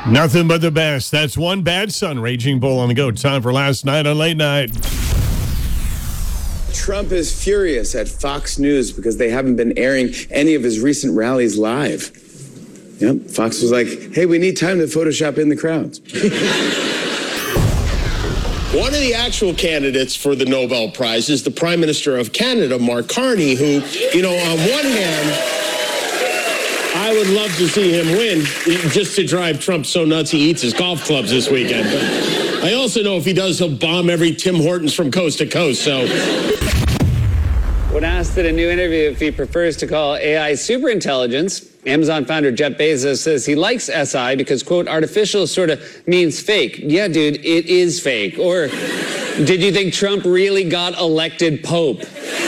Nothing but the best. That's One Bad Son, Raging Bull on the go. Time for Last Night on Late Night. Trump is furious at Fox News because they haven't been airing any of his recent rallies live. Yep, Fox was like, hey, we need time to Photoshop in the crowds. One of the actual candidates for the Nobel Prize is the Prime Minister of Canada, Mark Carney, who, on one hand, I would love to see him win just to drive Trump so nuts he eats his golf clubs this weekend. But I also know if he does, he'll bomb every Tim Hortons from coast to coast, so... When asked in a new interview if he prefers to call AI superintelligence, Amazon founder Jeff Bezos says he likes SI because, quote, artificial sort of means fake. Yeah, dude, it is fake. Or did you think Trump really got elected Pope?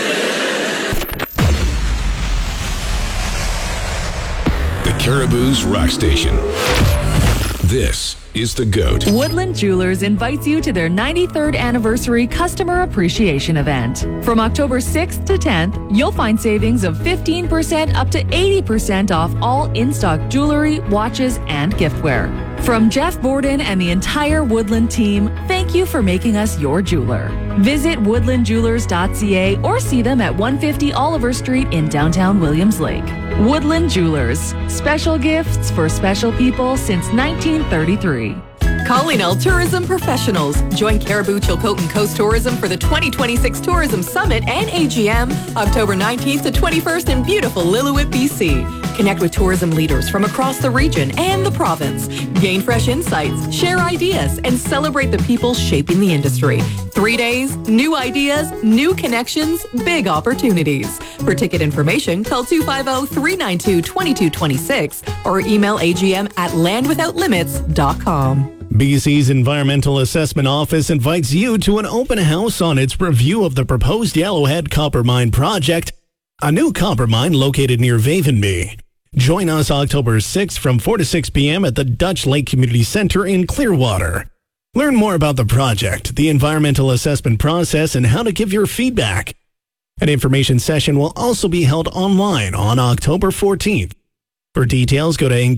The Caribou's Rock Station. This is The GOAT. Woodland Jewelers invites you to their 93rd anniversary customer appreciation event. From October 6th to 10th, you'll find savings of 15% up to 80% off all in-stock jewelry, watches, and giftware. From Jeff Borden and the entire Woodland team, thank you for making us your jeweler. Visit woodlandjewelers.ca or see them at 150 Oliver Street in downtown Williams Lake. Woodland Jewelers. Special gifts for special people since 1933. Calling all tourism professionals. Join Caribou Chilcotin Coast Tourism for the 2026 Tourism Summit and AGM, October 19th to 21st in beautiful Lillooet, BC. Connect with tourism leaders from across the region and the province. Gain fresh insights, share ideas, and celebrate the people shaping the industry. 3 days, new ideas, new connections, big opportunities. For ticket information, call 250-392-2226 or email agm@landwithoutlimits.com. BC's Environmental Assessment Office invites you to an open house on its review of the proposed Yellowhead Copper Mine project, a new copper mine located near Vavenby. Join us October 6th from 4 to 6 p.m. at the Dutch Lake Community Center in Clearwater. Learn more about the project, the environmental assessment process, and how to give your feedback. An information session will also be held online on October 14th. For details, go to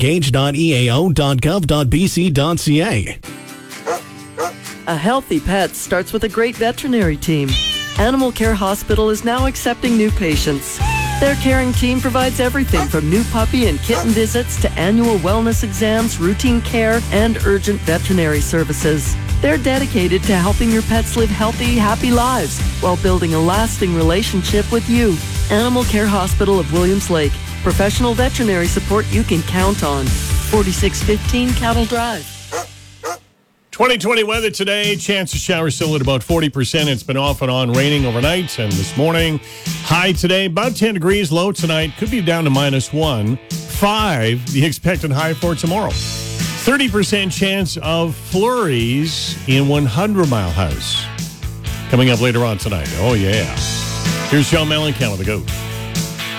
engage.eao.gov.bc.ca. A healthy pet starts with a great veterinary team. Animal Care Hospital is now accepting new patients. Their caring team provides everything from new puppy and kitten visits to annual wellness exams, routine care, and urgent veterinary services. They're dedicated to helping your pets live healthy, happy lives while building a lasting relationship with you. Animal Care Hospital of Williams Lake. Professional veterinary support you can count on. 4615 Cattle Drive. 2020 weather today. Chance of showers still at about 40%. It's been off and on raining overnight and this morning. High today, about 10 degrees. Low tonight, could be down to -1. 5, the expected high for tomorrow. 30% chance of flurries in 100 Mile House. Coming up later on tonight. Oh, yeah. Here's Sean Mellencamp with The GOAT.